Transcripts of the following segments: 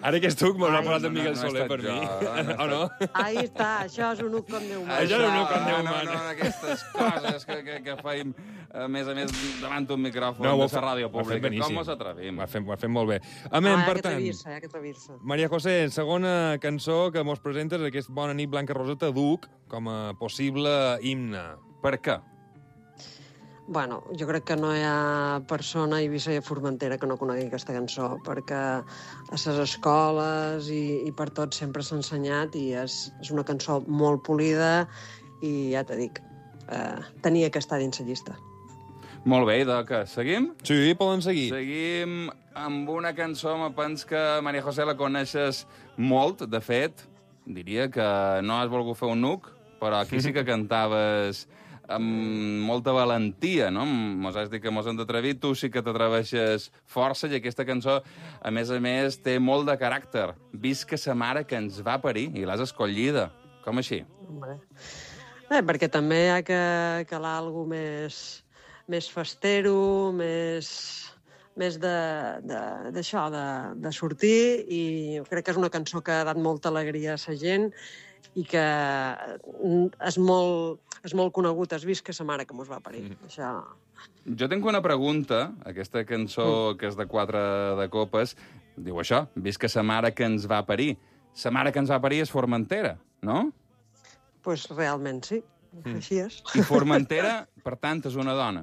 Ara que estuc m'haurà parlat de Miguel Soler per mi. O no? Ahí està, això és un uc com Déu mana. Això és un uc com Déu mana. No, aquestes coses que feim, a més, davant un micròfon No, de la ràdio pública. Com ens atrevim? Ho ha fet molt bé. Amén, per tant, Hi ha que atrevir-se. Maria José, segona cançó que mos presentes, aquest Bona nit, Blanca Roseta, duc com a possible himne. Per què? Bueno, jo crec que no hi ha persona a Eivissa i a Formentera que no conegui aquesta cançó, perquè a les escoles i per tot sempre s'ha ensenyat i és una cançó molt polida i ja te dic, tenia que estar dins la llista. Molt bé, que seguim? Sí, poden seguir. Seguim amb una cançó, me penso que, Maria José, la coneixes molt, de fet. Diria que no has volgut fer un nuc, però aquí sí que cantaves amb molta valentia, no? Mos has dit que mos hem d'atrevir, tu sí que t'atreveixes força, i aquesta cançó, a més, té molt de caràcter. Visca sa mare que ens va parir, i l'has escollida. Com així? Perquè també hi ha que calar alguna cosa més festero, més d'això, de sortir, i crec que és una cançó que ha dat molta alegria a la gent i que és molt conegut, has vist que sa mare que mos va parir. Això... Jo tinc una pregunta, aquesta cançó que és de 4 de copes, diu això, vist que sa mare que ens va parir. Sa mare que ens va parir és Formentera, no? Pues realment sí, així és. I Formentera, per tant, és una dona.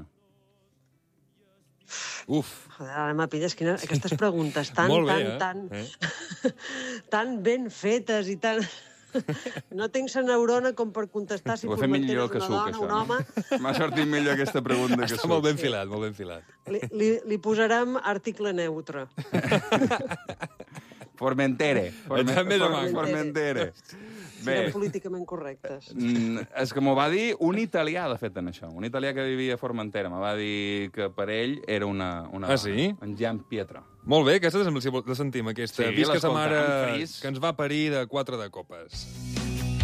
Uf. Joder, ara me pilles aquestes preguntes tan ben fetes i tan... No tinc la neurona com per contestar si Formentera és una dona, un home... M'ha sortit millor aquesta pregunta que Està molt ben filat, molt ben filat. Li posarem article neutre. Formentere. Formentere. Siguem políticament correctes. És que m'ho va dir un italià, de fet, en això. Un italià que vivia a Formentera. M'ho va dir que per ell era una dona. Sí? En Gian Pietro. Molt bé, aquesta la sentim, aquesta. Sí, Visca sa mare fris. que ens va parir de 4 de copes.